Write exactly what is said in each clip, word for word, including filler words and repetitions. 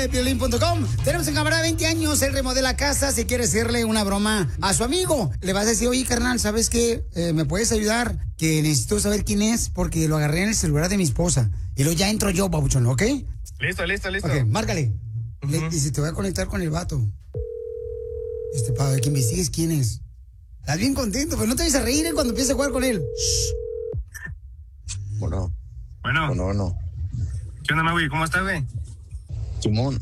de piolín punto com. Tenemos un camarada de veinte años, él remodela casa, si quiere hacerle una broma a su amigo. Le vas a decir, oye, carnal, ¿sabes qué? Eh, ¿Me puedes ayudar? Que necesito saber quién es porque lo agarré en el celular de mi esposa. Y luego ya entro yo, babuchón, ¿ok? Listo, listo, listo. Ok, márcale. Uh-huh. Le dice, te voy a conectar con el vato. Este, para que investigues quién es. Estás bien contento, pero no te vayas a reír cuando empieces a jugar con él. Shh. Bueno. Bueno. Bueno, bueno. ¿Qué onda, güey? ¿Cómo estás, güey? Simón.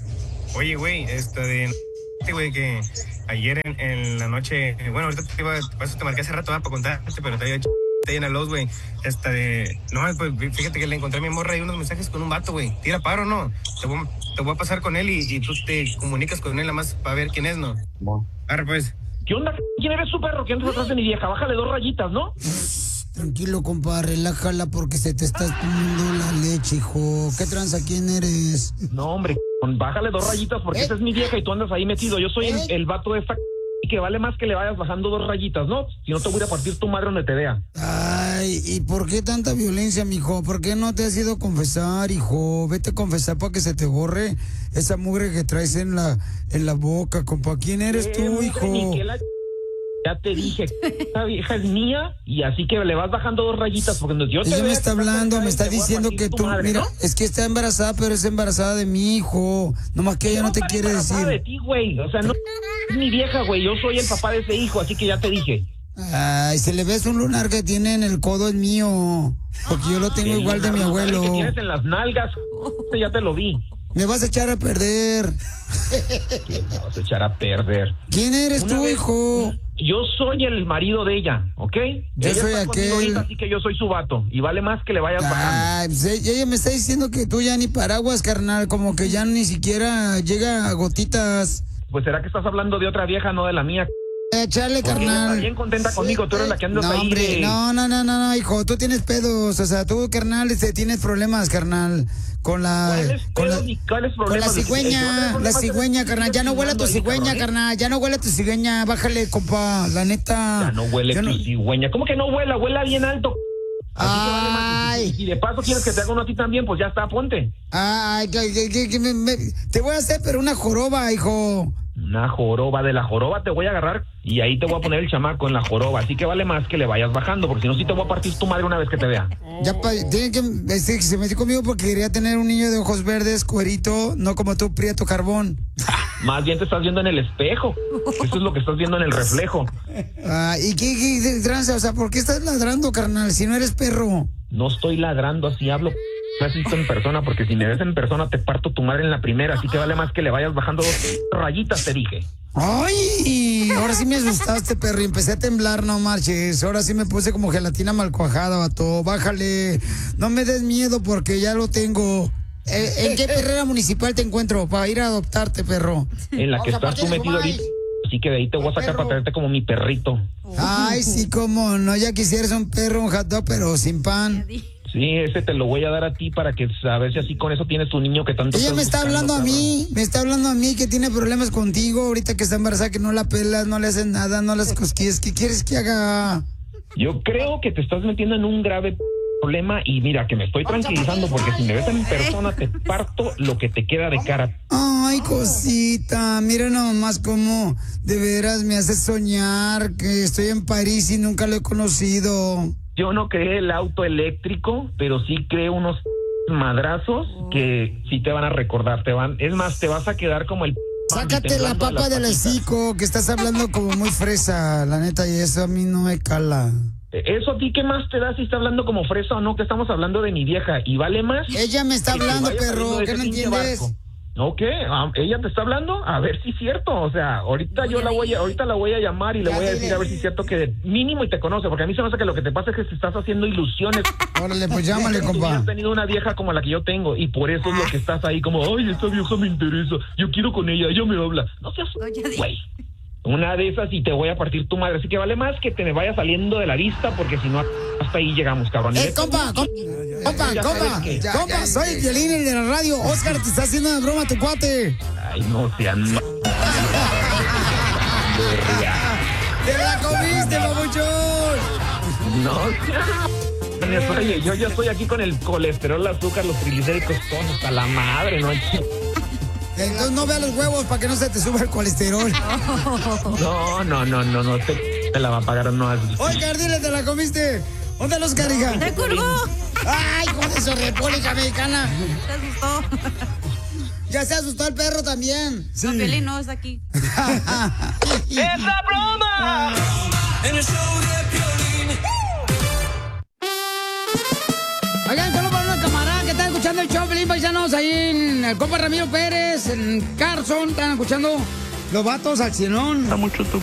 Oye, güey, esto de... Este, güey, que ayer en, en la noche... Bueno, ahorita te iba... Por eso te marqué hace rato, ¿verdad? Para contarte, pero te había hecho... Te llena los, güey. Esta de... No, pues fíjate que le encontré a mi morra y unos mensajes con un vato, güey. Tira paro, ¿no? Te voy, te voy a pasar con él y, y tú te comunicas con él nada más para ver quién es, ¿no? Simón. Arre, pues. ¿Qué onda? ¿Quién eres su perro? ¿Qué andas atrás de mi vieja? Bájale dos rayitas, ¿no? Tranquilo, compa, relájala porque se te está escondiendo la leche, hijo. ¿Qué tranza? ¿Quién eres? No, hombre, bájale dos rayitas porque ¿Eh? esa es mi vieja y tú andas ahí metido. Yo soy ¿Eh? el, el vato de esta y que vale más que le vayas bajando dos rayitas, ¿no? Si no te voy a partir tu madre donde te vea. Ay, ¿y por qué tanta violencia, mijo? ¿Por qué no te has ido a confesar, hijo? Vete a confesar para que se te borre esa mugre que traes en la en la boca, compa. ¿Quién eres tú, Eh, hijo? ni que la... Ya te dije, esta vieja es mía y así que le vas bajando dos rayitas porque yo te Ella me vea está que estás hablando, acá me y está te voy a diciendo partir que tu tú, madre, mira, ¿no? es que está embarazada, pero es embarazada de mi hijo. Nomás que ella no te estar quiere embarazada decir. de ti, güey. O sea, no es mi vieja, güey. Yo soy el papá de ese hijo, así que ya te dije. Ay, se le ves un lunar que tiene en el codo, el mío. Porque yo lo tengo El igual de mi lunar abuelo. que tienes en las nalgas, ya te lo vi. Me vas a echar a perder. ¿Qué me vas a echar a perder? ¿Quién eres Una tú, vez- hijo? Yo soy el marido de ella, ¿ok? Yo Ella soy está conmigo aquel. ahorita, así que yo soy su vato. Y vale más que le vayas bajando. Ay, pues ella ella me está diciendo que tú ya ni paraguas, carnal. Como que ya ni siquiera llega a gotitas. Pues será que estás hablando de otra vieja, no de la mía. Echarle, Porque ella está carnal. bien contenta conmigo, tú eres la que andas No, ahí hombre, de- no, no, no, no, no, hijo, tú tienes pedos, o sea, tú, carnal, este, tienes problemas, carnal, con la, ¿Cuáles con la, pedos y cuáles con la problemas? El que va a tener cigüeña, la problemas cigüeña, eres tú, carnal, ya no huele a tu ahí, cigüeña, cabrón, ¿eh? carnal, ya no huele a tu cigüeña, bájale, compa, la neta. Ya no huele Yo tu no- cigüeña. ¿Cómo que no huela? Huela bien alto. Así que vale más. Ay. Y de paso quieres que te haga uno a ti también, pues ya está, ponte. Ay, que, que, que- que me- me- te voy a hacer, pero una joroba, hijo. Una joroba, de la joroba te voy a agarrar y ahí te voy a poner el chamaco en la joroba. Así que vale más que le vayas bajando, porque si no, sí te voy a partir tu madre una vez que te vea. Ya pa- tiene que, este, se metió conmigo porque quería tener un niño de ojos verdes, cuerito, no como tú, prieto carbón. Más bien te estás viendo en el espejo. Eso es lo que estás viendo en el reflejo. Ah, ¿y qué, qué tranza? O sea, ¿por qué estás ladrando, carnal, si no eres perro? No estoy ladrando, así hablo. Me has visto en persona, porque si me ves en persona te parto tu madre en la primera. Así que vale más que le vayas bajando dos rayitas, te dije. ¡Ay! Ahora sí me asustaste, perro, y empecé a temblar, no marches. Ahora sí me puse como gelatina mal cuajada, vato. Bájale. No me des miedo porque ya lo tengo. ¿En, en qué perrera municipal te encuentro para ir a adoptarte, perro? En la que estás tú metido ahorita. Así que de ahí te voy a sacar para traerte como mi perrito. Ay, sí, cómo no. Ya quisieras un perro, un hot dog, pero sin pan. Sí, ese te lo voy a dar a ti para que a ver si así con eso tienes tu niño que tanto Ella estás me está buscando, hablando a cabrón. mí, me está hablando a mí que tiene problemas contigo, ahorita que está embarazada, que no la pelas, no le haces nada, no las cosquillas. ¿Qué quieres que haga? Yo creo que te estás metiendo en un grave problema y mira, que me estoy tranquilizando porque si me ves en persona te parto lo que te queda de cara. Ay, cosita, mira nomás cómo de veras me hace soñar que estoy en París y nunca lo he conocido. Yo no creé el auto eléctrico, pero sí creé unos madrazos que sí te van a recordar, te van, es más, te vas a quedar como el... Sácate la temblando a papa las del patitas. hocico, que estás hablando como muy fresa, la neta, y eso a mí no me cala. Eso a ti, ¿qué más te da si está hablando como fresa o no? Que estamos hablando de mi vieja y vale más. Ella me está que te hablando, vayas perro, saliendo de ¿qué ese no pinche entiendes? barco. ¿No qué? Ah, ¿ella te está hablando? A ver si es cierto. O sea, ahorita yo la voy a, ahorita la voy a llamar y le Ya voy a dile. decir a ver si es cierto que de mínimo y te conoce, porque a mí se me hace que lo que te pasa es que te estás haciendo ilusiones. Órale, pues llámale, Tú compa. has tenido una vieja como la que yo tengo y por eso es lo que estás ahí como, ay, esta vieja me interesa, yo quiero con ella, ella me habla. No seas güey. Una de esas y te voy a partir tu madre. Así que vale más que te me vaya saliendo de la vista porque si no, hasta ahí llegamos, cabrón. Y Eh, de- compa, compa, compa, Ya compa, sabes que- compa, soy el violín, el de la radio. Oscar, te está haciendo una broma tu cuate. Ay, no sean... ma- ¡Te la comiste, babuchón! No, oye, yo ya estoy aquí con el colesterol, el azúcar, los triglicéridos, todos hasta la madre, ¿no? Entonces no veas los huevos para que no se te suba el colesterol. No, no, no, no, no te, te la va a pagar, no. Oye, Cardile, ¿te la comiste? ¿Dónde los carija? ¡Te colgó! ¡Ay, con eso, República Mexicana! Se asustó. Ya se asustó el perro también. Sí. No, Piolín no está aquí. ¡Es la broma! En el show de Piolín. Oigan, solo para una camarada que está escuchando el show, Piolín, paisanos, ahí en el compa Ramiro Pérez, en Carson, están escuchando los vatos al cienón. Está mucho tu